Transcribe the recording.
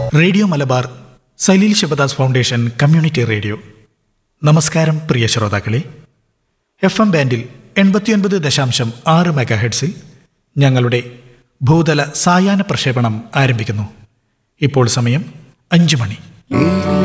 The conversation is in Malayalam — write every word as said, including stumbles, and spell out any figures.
Radio Malabar Saleel Sivadas foundation community radio. നമസ്കാരം പ്രിയ ശ്രോതാക്കളെ. എഫ് എം ബാൻഡിൽ എൺപത്തിയൊൻപത് ദശാംശം ആറ് മെഗാ ഹെഡ്സിൽ ഞങ്ങളുടെ ഭൂതല സായാഹ്ന പ്രക്ഷേപണം ആരംഭിക്കുന്നു. ഇപ്പോൾ സമയം അഞ്ചു മണി.